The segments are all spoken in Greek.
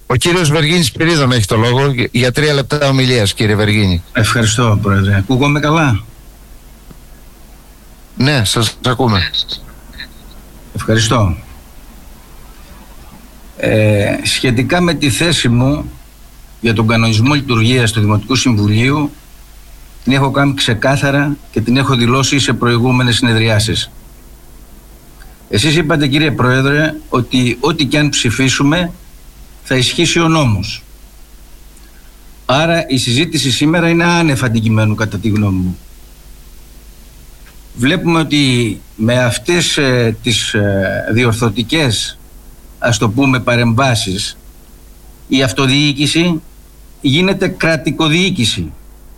Ο κύριος Βεργίνης Σπυρίδων έχει το λόγο για 3 λεπτά ομιλίας, κύριε Βεργίνη. Ευχαριστώ, Πρόεδρε. Ακούγομαι καλά? Ναι, σας ακούμε. Ευχαριστώ. Σχετικά με τη θέση μου για τον κανονισμό λειτουργίας του Δημοτικού Συμβουλίου, την έχω κάνει ξεκάθαρα και την έχω δηλώσει σε προηγούμενες συνεδριάσεις. Εσείς είπατε, κύριε Πρόεδρε, ότι ό,τι και αν ψηφίσουμε θα ισχύσει ο νόμος. Άρα η συζήτηση σήμερα είναι άνευ αντικειμένου, κατά τη γνώμη μου. Βλέπουμε ότι με αυτές τις διορθωτικές, ας το πούμε, παρεμβάσεις, η αυτοδιοίκηση γίνεται κρατικοδιοίκηση.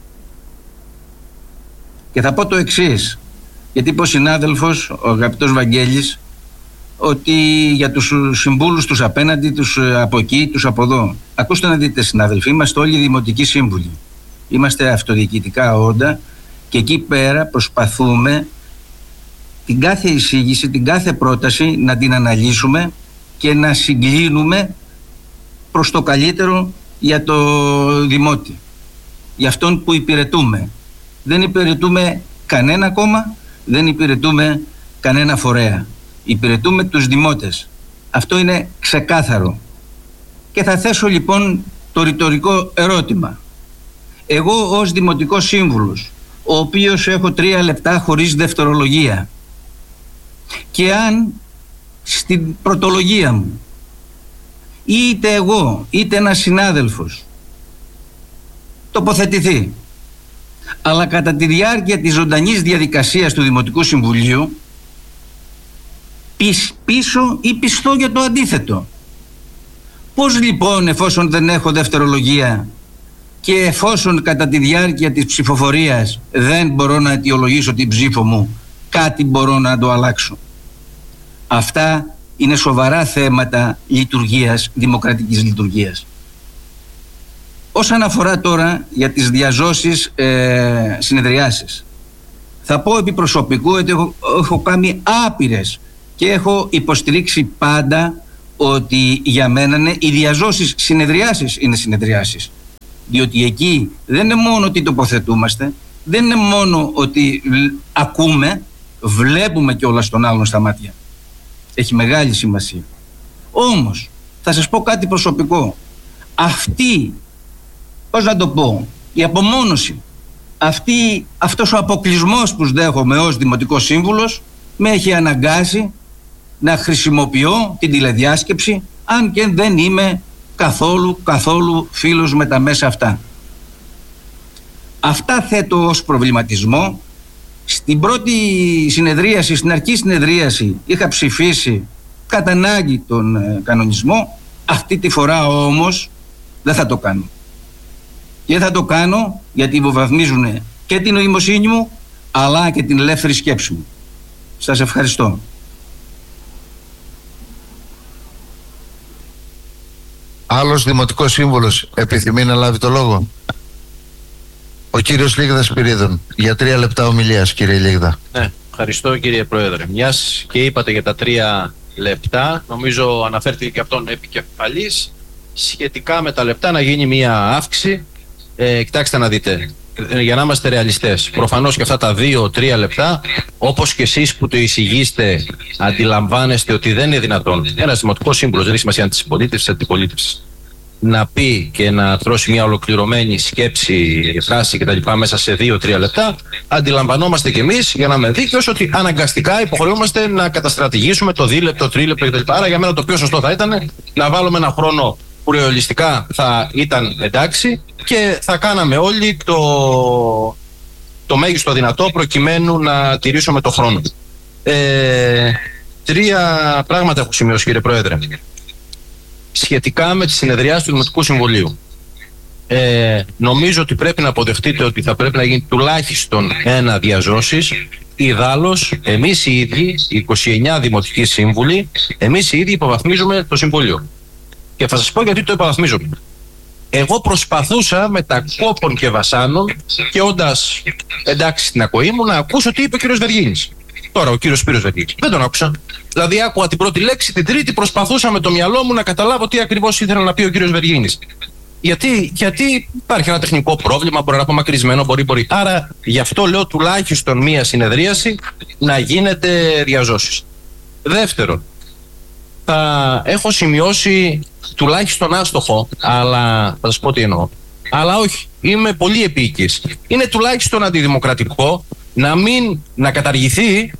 Και θα πω το εξής, γιατί είπε ο συνάδελφος, ο αγαπητός Βαγγέλης, ότι για τους συμβούλους τους απέναντι, τους από εκεί, τους από εδώ. Ακούστε να δείτε, συνάδελφοι, είμαστε όλοι δημοτικοί σύμβουλοι. Είμαστε αυτοδιοικητικά όντα και εκεί πέρα προσπαθούμε την κάθε εισήγηση, την κάθε πρόταση να την αναλύσουμε και να συγκλίνουμε προς το καλύτερο για το δημότη, για αυτόν που υπηρετούμε. Δεν υπηρετούμε κανένα κόμμα, δεν υπηρετούμε κανένα φορέα. Υπηρετούμε τους δημότες. Αυτό είναι ξεκάθαρο. Και θα θέσω λοιπόν το ρητορικό ερώτημα. Εγώ ως δημοτικός σύμβουλος, ο οποίος έχω 3 λεπτά χωρίς δευτερολογία, και αν στην πρωτολογία μου είτε εγώ είτε ένας συνάδελφος τοποθετηθεί, αλλά κατά τη διάρκεια της ζωντανής διαδικασίας του Δημοτικού Συμβουλίου πίσω ή πιστώ για το αντίθετο, πώς λοιπόν, εφόσον δεν έχω δευτερολογία και εφόσον κατά τη διάρκεια της ψηφοφορίας δεν μπορώ να αιτιολογήσω την ψήφο μου, κάτι μπορώ να το αλλάξω? Αυτά είναι σοβαρά θέματα λειτουργίας, δημοκρατικής λειτουργίας. Όσον αφορά τώρα για τις διαζώσεις συνεδριάσεις, θα πω επί προσωπικού ότι έχω κάνει άπειρες και έχω υποστηρίξει πάντα ότι για μένα οι διαζώσεις συνεδριάσεις είναι συνεδριάσεις. Διότι εκεί δεν είναι μόνο ότι τοποθετούμαστε, δεν είναι μόνο ότι ακούμε, βλέπουμε κιόλας τον άλλον στα μάτια. Έχει μεγάλη σημασία. Όμως, θα σας πω κάτι προσωπικό. Πώς να το πω, η απομόνωση, αυτός ο αποκλεισμός που δέχομαι ως Δημοτικός Σύμβουλος με έχει αναγκάσει να χρησιμοποιώ την τηλεδιάσκεψη, αν και δεν είμαι καθόλου φίλος με τα μέσα αυτά. Αυτά θέτω ως προβληματισμό. Στην πρώτη συνεδρίαση, στην αρχή συνεδρίαση, είχα ψηφίσει κατά ανάγκη τον κανονισμό. Αυτή τη φορά όμως δεν θα το κάνω. Και θα το κάνω γιατί υποβαθμίζουν και την νοημοσύνη μου, αλλά και την ελεύθερη σκέψη μου. Σας ευχαριστώ. Άλλος Δημοτικός Σύμβουλος επιθυμεί να λάβει το λόγο? Ο κύριος Λίγδας Σπυρίδων, για 3 λεπτά ομιλίας, κύριε Λίγδα. Ναι, ευχαριστώ κύριε Πρόεδρε. Μιας και είπατε για τα 3 λεπτά, νομίζω αναφέρθηκε και αυτόν επικεφαλής, σχετικά με τα λεπτά να γίνει μια αύξηση. Κοιτάξτε να δείτε, για να είμαστε ρεαλιστές, προφανώς και αυτά τα 2-3 λεπτά, όπως και εσείς που το εισηγείστε, αντιλαμβάνεστε ότι δεν είναι δυνατόν ένας δημοτικός σύμβουλος, δεν έχει σημασία αν της πολίτευσης, αντιπολίτευσης, να πει και να τρώσει μια ολοκληρωμένη σκέψη, φράση κτλ. Μέσα σε 2-3 λεπτά. Αντιλαμβανόμαστε κι εμείς, για να είμαι δίκαιος, ότι αναγκαστικά υποχρεούμαστε να καταστρατηγήσουμε το δίλεπτο, τρίλεπτο κτλ. Άρα για μένα το πιο σωστό θα ήταν να βάλουμε ένα χρόνο που ρεαλιστικά θα ήταν εντάξει και θα κάναμε όλοι το μέγιστο δυνατό προκειμένου να τηρήσουμε το χρόνο. 3 πράγματα έχω σημειώσει, κύριε Πρόεδρε, σχετικά με τις συνεδριάσεις του Δημοτικού Συμβουλίου. Νομίζω ότι πρέπει να αποδεχτείτε ότι θα πρέπει να γίνει τουλάχιστον 1 διαζώσεις. Ιδάλλως, εμείς οι ίδιοι, οι 29 Δημοτικοί Σύμβουλοι, εμείς οι ίδιοι υποβαθμίζουμε το Συμβούλιο. Και θα σας πω γιατί το υποβαθμίζουμε. Εγώ προσπαθούσα με τα κόπων και βασάνων και όντας εντάξει στην ακοή μου να ακούσω τι είπε ο κ. Βεργίνης. Τώρα ο κύριος Σπύρος Βεργίνης. Δεν τον άκουσα. Δηλαδή άκουγα την πρώτη λέξη, την τρίτη προσπαθούσα με το μυαλό μου να καταλάβω τι ακριβώς ήθελε να πει ο κύριος Βεργίνης. Γιατί υπάρχει ένα τεχνικό πρόβλημα, μπορεί να είναι απομακρυσμένο, μπορεί. Άρα γι' αυτό λέω τουλάχιστον μία συνεδρίαση να γίνεται διαζώσεις. Δεύτερον, θα έχω σημειώσει τουλάχιστον άστοχο, αλλά θα σας πω τι εννοώ. Αλλά όχι, είμαι πολύ επίκης. Είναι τουλάχιστον αντιδημοκρατικό να καταργηθεί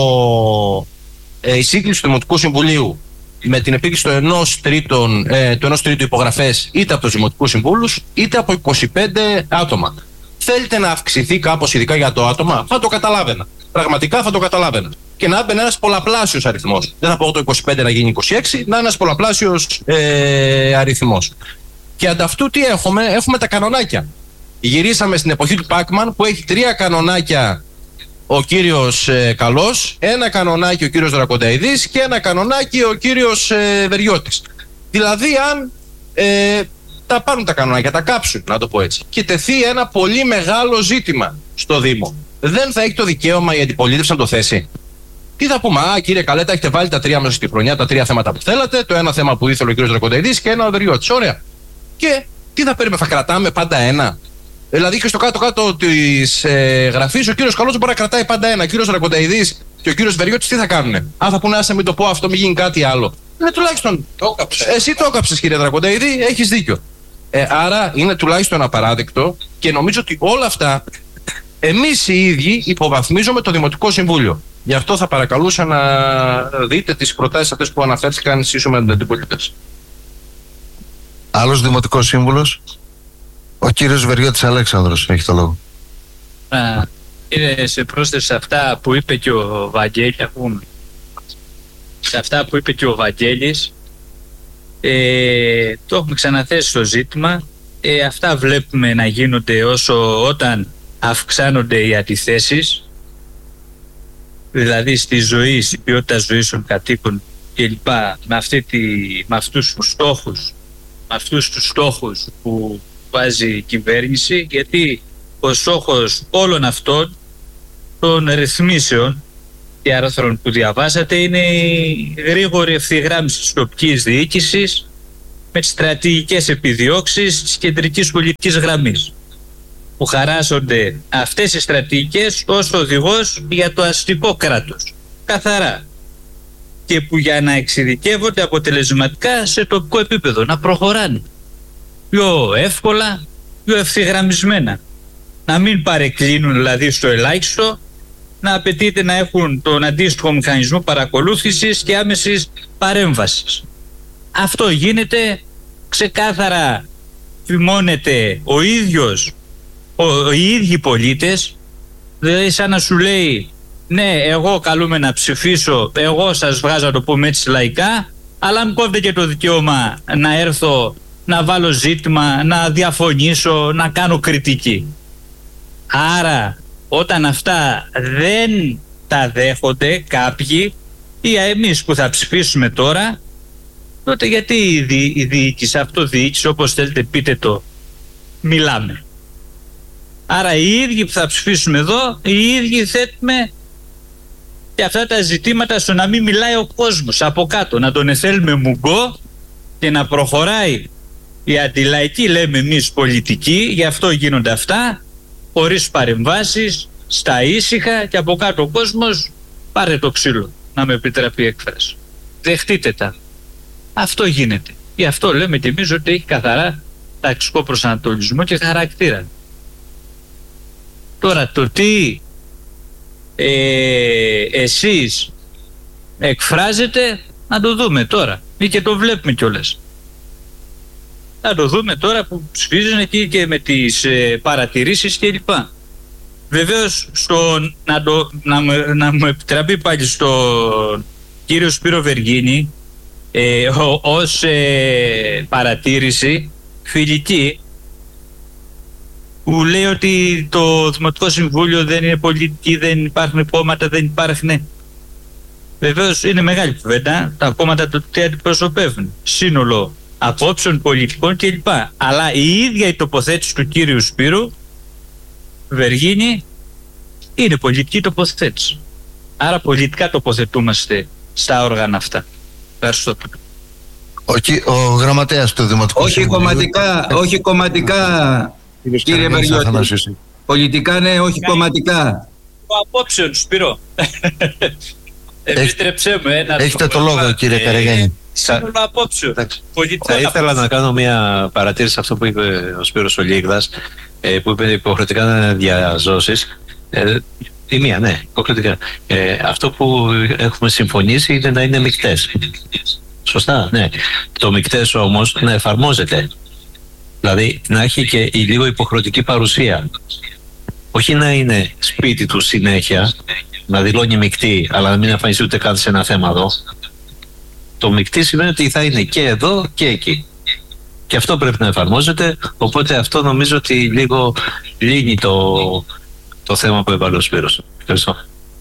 η σύγκληση του Δημοτικού Συμβουλίου με την επίκριση του 1 τρίτου υπογραφές είτε από τους Δημοτικούς Συμβούλους είτε από 25 άτομα. Θέλετε να αυξηθεί κάπως ειδικά για το άτομα, θα το καταλάβαινα. Πραγματικά θα το καταλάβαινα. Και να έμπαινε ένας πολλαπλάσιος αριθμός. Δεν θα πω το 25 να γίνει 26, να είναι ένας πολλαπλάσιος αριθμός. Και ανταυτού τι έχουμε τα κανονάκια. Γυρίσαμε στην εποχή του Πάκμαν που έχει 3 κανονάκια ο κύριος Καλός, ένα κανονάκι ο κύριος Δρακονταηδής και ένα κανονάκι ο κύριος Βεριώτης. Δηλαδή αν τα πάρουν τα κανονάκια, τα κάψουν, να το πω έτσι, και τεθεί ένα πολύ μεγάλο ζήτημα στο Δήμο, δεν θα έχει το δικαίωμα η αντιπολίτευση να το θέσει? Τι θα πούμε? Κύριε Καλέτα, έχετε βάλει τα 3 μέσα στη χρονιά, τα 3 θέματα που θέλατε, το ένα θέμα που ήθελε ο κύριος Δρακονταηδής και ένα ο Βεριώτης. Ωραία. Και τι θα παίρνουμε, θα κρατάμε πάντα ένα? Δηλαδή και στο κάτω-κάτω της γραφής ο κύριος Καλός μπορεί να κρατάει πάντα ένα. Ο κύριος Δρακονταηδής και ο κύριος Βεριώτης τι θα κάνουνε? Θα πούνε άσε μην το πω αυτό, μην γίνει κάτι άλλο. Τουλάχιστον εσύ το έκαψες κύριε Δρακονταηδή, έχεις δίκιο. Άρα είναι τουλάχιστον απαράδεκτο και νομίζω ότι όλα αυτά εμείς οι ίδιοι υποβαθμίζουμε το Δημοτικό Συμβούλιο. Γι' αυτό θα παρακαλούσα να δείτε τις προτάσεις αυτές που αναφέρθηκαν σύσσωμα με την αντιπολίτευση. Άλλος Δημοτικός Σύμβουλος? Ο κύριος Βεριώτης Αλέξανδρος έχει το λόγο. Είναι σε πρόσθεση σε αυτά που είπε και ο Βαγγέλης, Βαγγέλης, το έχουμε ξαναθέσει στο ζήτημα. Αυτά βλέπουμε να γίνονται όταν αυξάνονται οι αντιθέσεις, δηλαδή στη ζωή, στην ποιότητα ζωής των κατοίκων κλπ. Με αυτούς τους στόχους που βάζει η κυβέρνηση, γιατί ο στόχος όλων αυτών των ρυθμίσεων και άρθρων που διαβάσατε είναι η γρήγορη ευθυγράμμιση της τοπικής διοίκησης με τις στρατηγικές επιδιώξεις της κεντρικής πολιτικής γραμμής, που χαράσσονται αυτές οι στρατηγικές ως οδηγός για το αστικό κράτος καθαρά, και που για να εξειδικεύονται αποτελεσματικά σε τοπικό επίπεδο, να προχωράνε πιο εύκολα, πιο ευθυγραμμισμένα, να μην παρεκκλίνουν δηλαδή στο ελάχιστο, να απαιτείται να έχουν τον αντίστοιχο μηχανισμό παρακολούθησης και άμεσης παρέμβασης. Αυτό γίνεται ξεκάθαρα, φημώνεται οι ίδιοι πολίτες, δηλαδή σαν να σου λέει ναι, εγώ καλούμε να ψηφίσω, εγώ σας βγάζω να το πούμε έτσι λαϊκά, αλλά μου κόβετε και το δικαίωμα να έρθω, να βάλω ζήτημα, να διαφωνήσω, να κάνω κριτική. Άρα όταν αυτά δεν τα δέχονται κάποιοι ή εμείς που θα ψηφίσουμε τώρα, τότε γιατί η διοίκηση, αυτοδιοίκηση, όπως θέλετε πείτε το, μιλάμε? Άρα οι ίδιοι που θα ψηφίσουμε εδώ, οι ίδιοι θέτουμε και αυτά τα ζητήματα στο να μην μιλάει ο κόσμος από κάτω, να τον εθέλουμε μουγκό και να προχωράει η αντιλαϊκή, λέμε εμείς, πολιτική. Γι' αυτό γίνονται αυτά, χωρίς παρεμβάσεις, στα ήσυχα, και από κάτω ο κόσμος πάρε το ξύλο, να με επιτραπεί η έκφραση. Δεχτείτε τα. Αυτό γίνεται. Γι' αυτό λέμε και εμείς ότι έχει καθαρά ταξικό προσανατολισμό και χαρακτήρα. Τώρα το τι εσείς εκφράζετε να το δούμε τώρα, ή και το βλέπουμε κιόλας. Να το δούμε τώρα που ψηφίζουν εκεί και με τις παρατηρήσεις κλπ. Βεβαίως να μου επιτραπεί πάλι στον κύριο Σπύρο Βεργίνη ως παρατήρηση φιλική, που λέει ότι το Δημοτικό Συμβούλιο δεν είναι πολιτική, δεν υπάρχουν κόμματα, δεν υπάρχουν. Βεβαίως είναι μεγάλη κουβέντα, τα κόμματα το τι αντιπροσωπεύουν, σύνολο απόψεων πολιτικών κλπ. Αλλά η ίδια η τοποθέτηση του κύριου Σπύρου Βεργίνη είναι πολιτική τοποθέτηση. Άρα πολιτικά τοποθετούμαστε στα όργανα αυτά. Ευχαριστώ. Ο γραμματέας του Δημοτικού Συμβουλίου. Όχι κομματικά, κύριε Βεργιώτη. Πολιτικά, ναι, όχι κομματικά. Απόψεων, Σπύρο. Επίτρεψέ μου έχετε το λόγο, κύριε Καραγιάννη. Θα ήθελα να κάνω μια παρατήρηση σε αυτό που είπε ο Σπύρος ο Λίγδας, που είπε υποχρεωτικά να είναι διαζώσεις. Η μία, ναι, υποχρεωτικά. Αυτό που έχουμε συμφωνήσει είναι να είναι μεικτές. Σωστά, ναι. Το μεικτές όμως να εφαρμόζεται. Δηλαδή να έχει και η λίγο υποχρεωτική παρουσία. Όχι να είναι σπίτι του συνέχεια, να δηλώνει μεικτή, αλλά να μην εμφανιστεί ούτε καν σε ένα θέμα εδώ. Το μεικτή σημαίνει ότι θα είναι και εδώ και εκεί. Και αυτό πρέπει να εφαρμόζεται, οπότε αυτό νομίζω ότι λίγο λύνει το θέμα που έβαλε ο Σπύρος. Ευχαριστώ.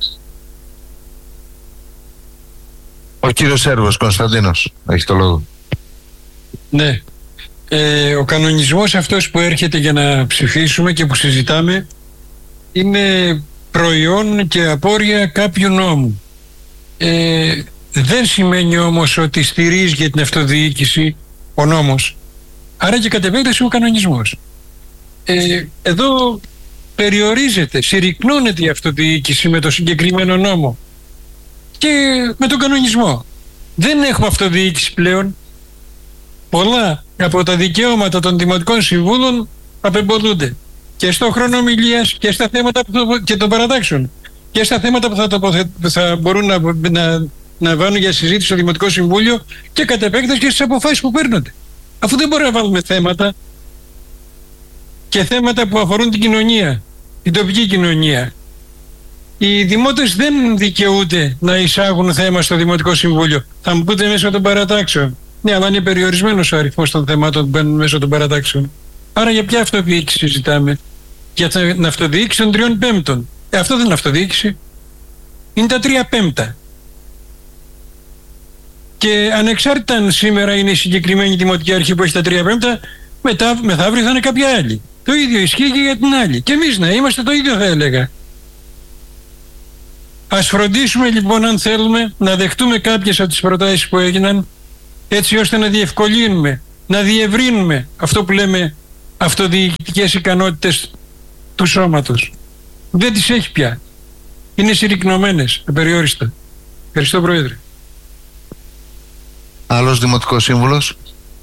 Ο κύριος Σέρβος Κωνσταντίνος έχει το λόγο. Ναι. Ο κανονισμός αυτός που έρχεται για να ψηφίσουμε και που συζητάμε είναι προϊόν και απόρρια κάποιου νόμου. Δεν σημαίνει όμως ότι στηρίζει για την αυτοδιοίκηση ο νόμος. Άρα και κατ' επέκταση ο κανονισμός. Εδώ περιορίζεται, συρρυκνώνεται η αυτοδιοίκηση με το συγκεκριμένο νόμο και με τον κανονισμό. Δεν έχουμε αυτοδιοίκηση πλέον. Πολλά από τα δικαιώματα των δημοτικών συμβούλων απεμπολούνται και στο χρόνο ομιλίας και στα θέματα και των παρατάξεων και στα θέματα που θα μπορούν να βάλουν για συζήτηση στο Δημοτικό Συμβούλιο και κατ' επέκταση και στις αποφάσεις που παίρνονται. Αφού δεν μπορούμε να βάλουμε θέματα και θέματα που αφορούν την κοινωνία, την τοπική κοινωνία. Οι δημότες δεν δικαιούνται να εισάγουν θέμα στο Δημοτικό Συμβούλιο. Θα μου πείτε μέσω των παρατάξεων. Ναι, αλλά είναι περιορισμένος ο αριθμός των θεμάτων που μπαίνουν μέσω των παρατάξεων. Άρα για ποια αυτοδιοίκηση συζητάμε? Για την αυτοδιοίκηση των 3/5. Αυτό δεν είναι αυτοδιοίκηση. Είναι τα 3/5. Και ανεξάρτητα αν σήμερα είναι η συγκεκριμένη δημοτική αρχή που έχει τα 3/5, μεθαύριο θα είναι κάποια άλλη. Το ίδιο ισχύει και για την άλλη. Και εμείς να είμαστε το ίδιο, θα έλεγα. Ας φροντίσουμε λοιπόν, αν θέλουμε, να δεχτούμε κάποιες από τις προτάσεις που έγιναν, έτσι ώστε να διευκολύνουμε, να διευρύνουμε αυτό που λέμε αυτοδιοικητικές ικανότητες του σώματος. Δεν τις έχει πια. Είναι συρρυκνωμένες, απεριόριστα. Ευχαριστώ, Πρόεδρε. Άλλος Δημοτικός Σύμβουλος?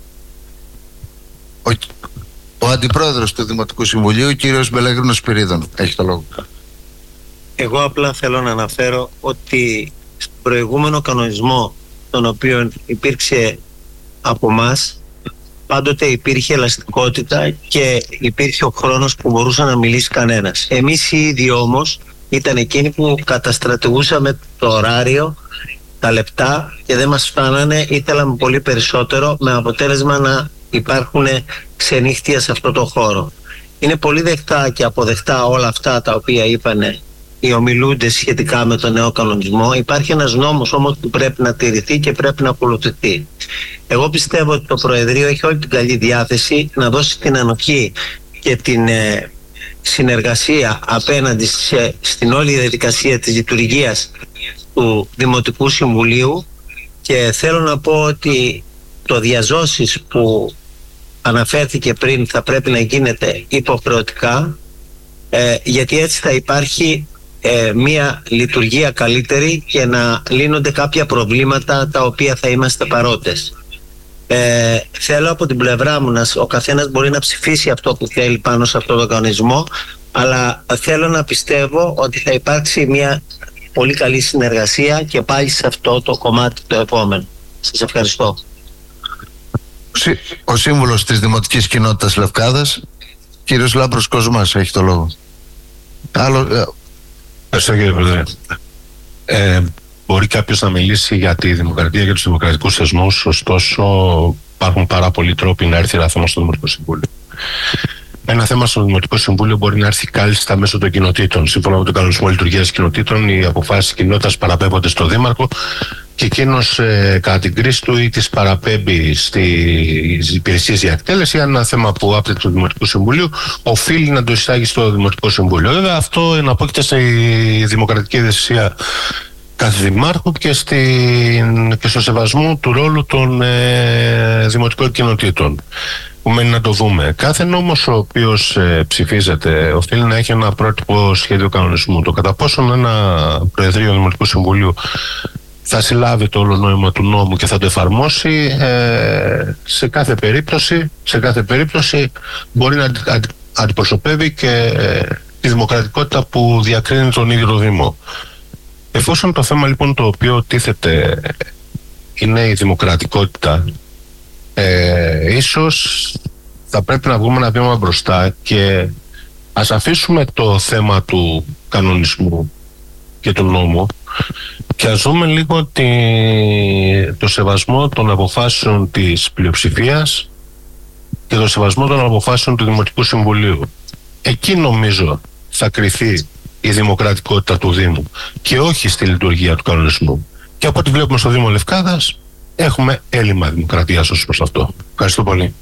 Ο Αντιπρόεδρος του Δημοτικού Συμβουλίου, κύριος Μπελέγρινος Σπυρίδων, έχει το λόγο. Εγώ απλά θέλω να αναφέρω ότι στον προηγούμενο κανονισμό, τον οποίο υπήρξε από μας, πάντοτε υπήρχε ελαστικότητα και υπήρχε ο χρόνος που μπορούσε να μιλήσει κανένας. Εμείς οι ίδιοι όμως ήταν εκείνοι που καταστρατηγούσαμε το ωράριο, τα λεπτά, και δεν μας φτάνανε, ήθελαμε πολύ περισσότερο, με αποτέλεσμα να υπάρχουν ξενύχτια σε αυτό το χώρο. Είναι πολύ δεκτά και αποδεκτά όλα αυτά τα οποία είπανε οι ομιλούντες σχετικά με τον νέο κανονισμό. Υπάρχει ένας νόμος όμως που πρέπει να τηρηθεί και πρέπει να ακολουθηθεί. Εγώ πιστεύω ότι το Προεδρείο έχει όλη την καλή διάθεση να δώσει την ανοχή και την συνεργασία απέναντι στην όλη διαδικασία της λειτουργίας του Δημοτικού Συμβουλίου, και θέλω να πω ότι το διαζώσεις που αναφέρθηκε πριν θα πρέπει να γίνεται υποχρεωτικά, γιατί έτσι θα υπάρχει μια λειτουργία καλύτερη και να λύνονται κάποια προβλήματα τα οποία θα είμαστε παρόντες. Θέλω από την πλευρά μου ο καθένας μπορεί να ψηφίσει αυτό που θέλει πάνω σε αυτόν τον κανονισμό, αλλά θέλω να πιστεύω ότι θα υπάρξει μια πολύ καλή συνεργασία και πάλι σε αυτό το κομμάτι το επόμενο. Σας ευχαριστώ. Ο Σύμβουλος της Δημοτικής Κοινότητας Λευκάδας, κύριος Λάμπρος Κοσμάς, έχει το λόγο. Ευχαριστώ, κύριε Πρόεδρε. Μπορεί κάποιος να μιλήσει για τη δημοκρατία και τους δημοκρατικούς θεσμούς, ωστόσο υπάρχουν πάρα πολλοί τρόποι να έρθει ένα θέμα στο Δημοτικό Συμβούλιο. Ένα θέμα στο Δημοτικό Συμβούλιο μπορεί να έρθει κάλλιστα μέσω των κοινοτήτων. Σύμφωνα με τον κανονισμό λειτουργίας κοινοτήτων, οι αποφάσεις της κοινότητας παραπέμπονται στο Δήμαρχο και εκείνος κατά την κρίση του ή τις παραπέμπει στις υπηρεσίες για εκτέλεση, αν ένα θέμα που άπτεται του Δημοτικού Συμβουλίου οφείλει να το εισάγει στο Δημοτικό Συμβούλιο. Βέβαια αυτό εναπόκειται στη δημοκρατική ιδιοκτησία κάθε δημάρχου και στο σεβασμό του ρόλου των δημοτικών κοινοτήτων, που μένει να το δούμε. Κάθε νόμος ο οποίος ψηφίζεται οφείλει να έχει ένα πρότυπο σχέδιο κανονισμού. Το κατά πόσον ένα Προεδρείο Δημοτικού Συμβουλίου θα συλλάβει το όλο νόημα του νόμου και θα το εφαρμόσει, σε κάθε περίπτωση μπορεί να αντιπροσωπεύει και τη δημοκρατικότητα που διακρίνει τον ίδιο το Δήμο. Εφόσον το θέμα λοιπόν το οποίο τίθεται είναι η δημοκρατικότητα, ίσως θα πρέπει να βγούμε ένα βήμα μπροστά και ας αφήσουμε το θέμα του κανονισμού και του νόμου και ας δούμε λίγο το σεβασμό των αποφάσεων της πλειοψηφίας και το σεβασμό των αποφάσεων του Δημοτικού Συμβουλίου. Εκεί νομίζω θα κριθεί η δημοκρατικότητα του Δήμου και όχι στη λειτουργία του κανονισμού. Και από ό,τι βλέπουμε στο Δήμο Λευκάδας έχουμε έλλειμμα δημοκρατίας ως προς αυτό. Ευχαριστώ πολύ.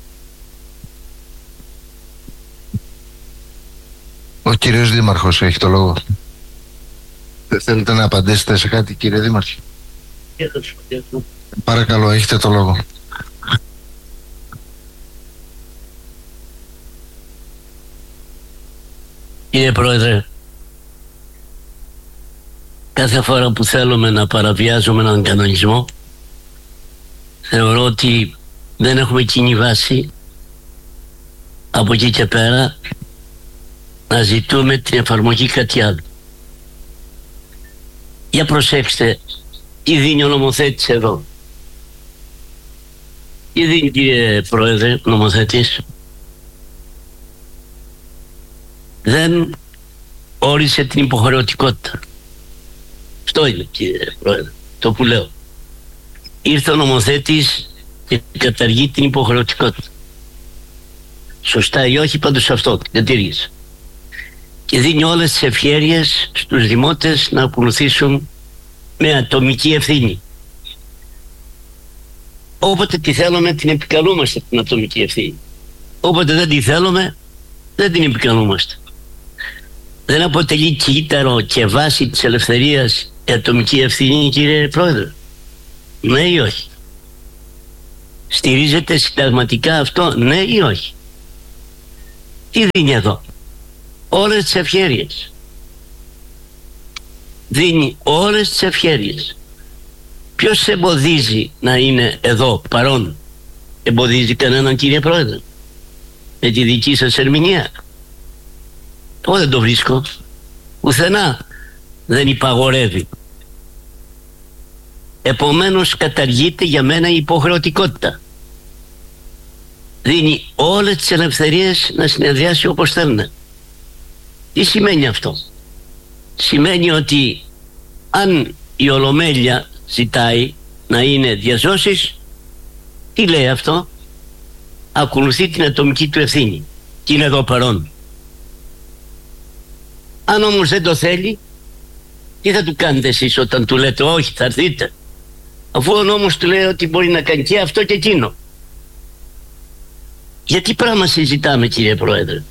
Ο κύριος Δήμαρχος έχει το λόγο. Θέλετε να απαντήσετε σε κάτι, κύριε Δήμαρχε? Παρακαλώ, έχετε το λόγο. Κύριε Πρόεδρε, κάθε φορά που θέλουμε να παραβιάζουμε έναν κανονισμό, θεωρώ ότι δεν έχουμε κοινή βάση από εκεί και πέρα να ζητούμε την εφαρμογή κάτι άλλο. Για προσέξτε, τι δίνει ο νομοθέτης εδώ. Τι δίνει, κύριε Πρόεδρε, ο νομοθέτης? Δεν όρισε την υποχρεωτικότητα. Αυτό είναι, κύριε Πρόεδρε, το που λέω. Ήρθε ο νομοθέτης και καταργεί την υποχρεωτικότητα. Σωστά ή όχι, πάντως αυτό δεν τηρήσε. Και δίνει όλες τις ευχέρειες στους δημότες να ακολουθήσουν με ατομική ευθύνη. Όποτε τη θέλουμε την επικαλούμαστε την ατομική ευθύνη. Όποτε δεν τη θέλουμε δεν την επικαλούμαστε. Δεν αποτελεί κύτταρο και βάση της ελευθερίας η ατομική ευθύνη, κύριε Πρόεδρε? Ναι ή όχι? Στηρίζεται συνταγματικά αυτό, ναι ή όχι? Τι δίνει εδώ? Όλες τις ευχέρειες. Δίνει όλες τις ευχέρειες. Ποιος σε εμποδίζει να είναι εδώ παρόν? Εμποδίζει κανέναν, κύριε Πρόεδρε? Με τη δική σας ερμηνεία? Εγώ δεν το βρίσκω. Ουθενά δεν υπαγορεύει. Επομένως καταργείται για μένα η υποχρεωτικότητα. Δίνει όλες τις ελευθερίες να συνεδριάσει όπως θέλουν. Τι σημαίνει αυτό? Σημαίνει ότι αν η Ολομέλεια ζητάει να είναι διαζώσεις, τι λέει αυτό? Ακολουθεί την ατομική του ευθύνη και είναι εδώ παρόν. Αν όμως δεν το θέλει, τι θα του κάνετε εσείς όταν του λέτε όχι θα έρθείτε, αφού ο νόμος του λέει ότι μπορεί να κάνει και αυτό και εκείνο? Γιατί πράγμα συζητάμε, κύριε Πρόεδρε?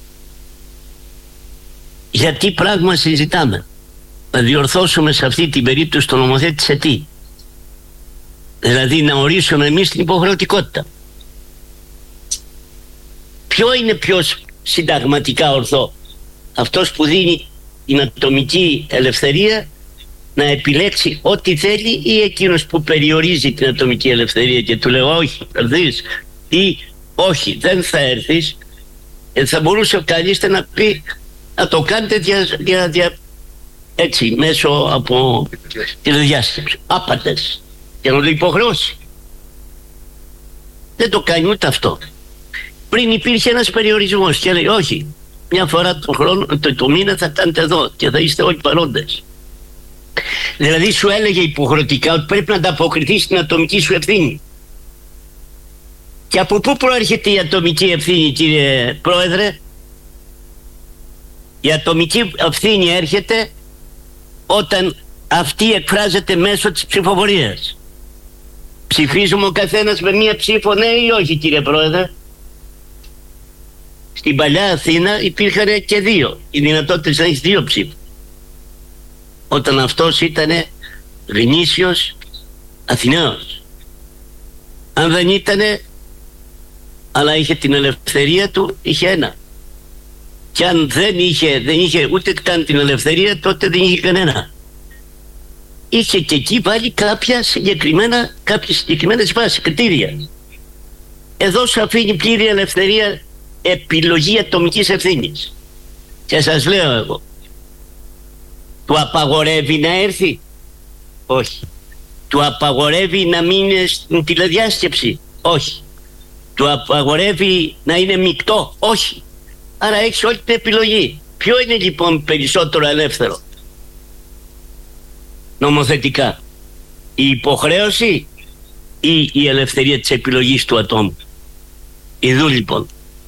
Γιατί πράγμα συζητάμε? Να διορθώσουμε σε αυτή την περίπτωση το νομοθέτη σε τι? Δηλαδή να ορίσουμε εμείς την υποχρεωτικότητα. Ποιο είναι πιο συνταγματικά ορθό? Αυτός που δίνει την ατομική ελευθερία να επιλέξει ό,τι θέλει, ή εκείνος που περιορίζει την ατομική ελευθερία και του λέει όχι θα έρθεις ή όχι δεν θα έρθεις? Θα μπορούσε καλύτερα να πει να το κάνετε έτσι μέσω από τηλεδιάσκεψη, άπαντες, και να το υποχρεώσει. Δεν το κάνει ούτε αυτό. Πριν υπήρχε ένας περιορισμός και λέει όχι, μια φορά το χρόνο, το μήνα θα κάνετε εδώ και θα είστε όλοι παρόντες. Δηλαδή σου έλεγε υποχρεωτικά ότι πρέπει να ανταποκριθεί στην ατομική σου ευθύνη. Και από πού προέρχεται η ατομική ευθύνη, κύριε Πρόεδρε? Η ατομική ευθύνη έρχεται όταν αυτή εκφράζεται μέσω της ψηφοφορίας. ψηφίζουμε ο καθένας με μία ψήφο, ναι ή όχι, κύριε Πρόεδρε? Στην παλιά Αθήνα υπήρχαν και δύο, οι δυνατότητες να έχεις δύο ψήφους, όταν αυτός ήταν γνήσιος Αθηναίος. Αν δεν ήτανε, αλλά είχε την ελευθερία του, είχε ένα. Και αν δεν είχε ούτε καν την ελευθερία, τότε δεν είχε κανένα. Είχε και εκεί βάλει κάποιες συγκεκριμένες βάσεις, κριτήρια. Εδώ σου αφήνει πλήρη ελευθερία, επιλογή ατομικής ευθύνης. Και σας λέω εγώ, του απαγορεύει να έρθει? Όχι. Του απαγορεύει να μείνει στην τηλεδιάσκεψη? Όχι. Του απαγορεύει να είναι μεικτό? Όχι. Άρα έχεις όλη την επιλογή. Ποιο είναι λοιπόν περισσότερο ελεύθερο νομοθετικά, η υποχρέωση ή η ελευθερία της επιλογής του ατόμου? Ιδού λοιπόν,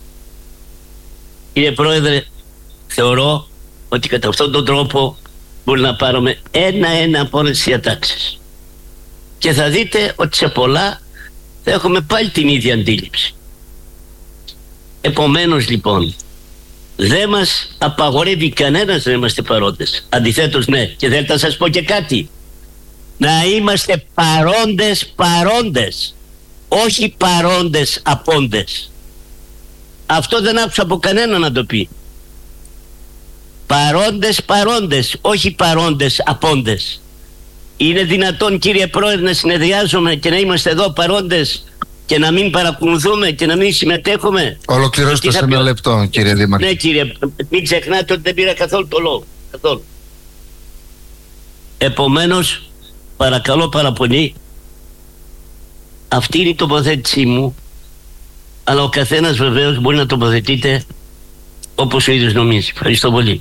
κύριε Πρόεδρε, θεωρώ ότι κατά αυτόν τον τρόπο μπορεί να πάρουμε ένα-ένα από όλες τις διατάξεις και θα δείτε ότι σε πολλά θα έχουμε πάλι την ίδια αντίληψη. Επομένως λοιπόν, δεν μας απαγορεύει κανένας να είμαστε παρόντες. Αντιθέτως, ναι, και θέλω να σας πω και κάτι. Να είμαστε παρόντες, όχι παρόντες απόντες. Αυτό δεν άκουσα από κανένα να το πει. Παρόντες, όχι παρόντες απόντες. Είναι δυνατόν, κύριε Πρόεδρε, να συνεδριάζουμε και να είμαστε εδώ παρόντες και να μην παρακολουθούμε και να μην συμμετέχουμε? Ολοκληρώστε σε ένα λεπτό, κύριε Δήμαρχε. Ναι, κύριε, μην ξεχνάτε ότι δεν πήρα καθόλου το λόγο. Καθόλου. Επομένως, παρακαλώ πάρα πολύ, αυτή είναι η τοποθέτησή μου, αλλά ο καθένας βεβαίως μπορεί να τοποθετείται όπως ο ίδιος νομίζει. Ευχαριστώ πολύ.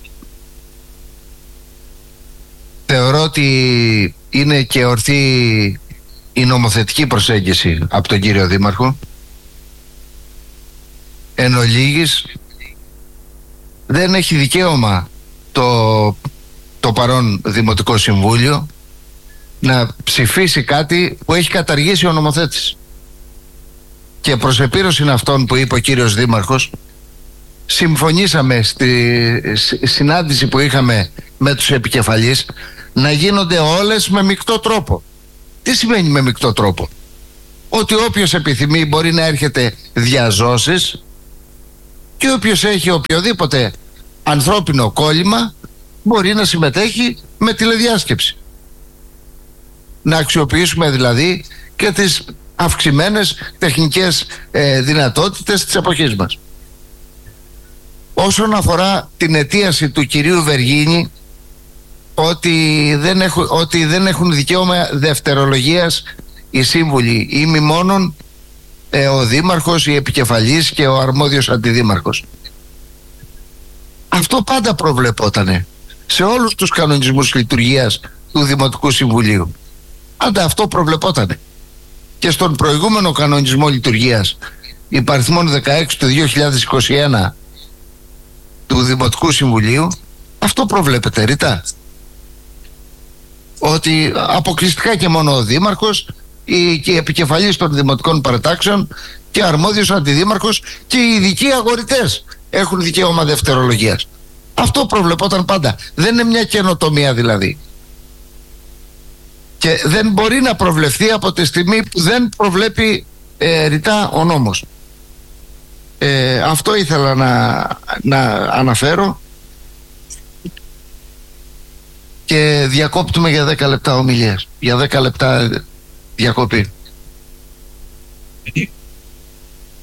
Θεωρώ ότι είναι και ορθή η νομοθετική προσέγγιση από τον κύριο Δήμαρχο. Εν ολίγης, δεν έχει δικαίωμα το παρόν Δημοτικό Συμβούλιο να ψηφίσει κάτι που έχει καταργήσει ο νομοθέτης. Και προς επίρρωση αυτών που είπε ο κύριος Δήμαρχος, συμφωνήσαμε στη συνάντηση που είχαμε με τους επικεφαλείς να γίνονται όλες με μεικτό τρόπο. Τι σημαίνει με μεικτό τρόπο? Ότι όποιος επιθυμεί μπορεί να έρχεται διαζώσεις και όποιος έχει οποιοδήποτε ανθρώπινο κόλλημα μπορεί να συμμετέχει με τηλεδιάσκεψη. Να αξιοποιήσουμε δηλαδή και τις αυξημένες τεχνικές δυνατότητες της εποχής μας. Όσον αφορά την αιτίαση του κυρίου Βεργίνη ότι δεν έχουν δικαίωμα δευτερολογίας οι σύμβουλοι ή μη μόνον ο Δήμαρχος, η επικεφαλής και ο αρμόδιος αντιδήμαρχος. Αυτό πάντα προβλεπότανε σε όλους τους κανονισμούς λειτουργίας του Δημοτικού Συμβουλίου. Πάντα αυτό προβλεπότανε. Και στον προηγούμενο κανονισμό λειτουργίας υπαριθμών 16 του 2021 του Δημοτικού Συμβουλίου αυτό προβλέπεται ρητά. Ότι αποκλειστικά και μόνο ο Δήμαρχος και οι επικεφαλής των δημοτικών παρατάξεων και αρμόδιος αντιδήμαρχος και οι ειδικοί αγορητές έχουν δικαίωμα δευτερολογίας. Αυτό προβλεπόταν πάντα. Δεν είναι μια καινοτομία δηλαδή. Και δεν μπορεί να προβλεφθεί από τη στιγμή που δεν προβλέπει ρητά ο νόμος. Αυτό ήθελα να αναφέρω και διακόπτουμε για 10 λεπτά ομιλίας. Για 10 λεπτά διακοπή.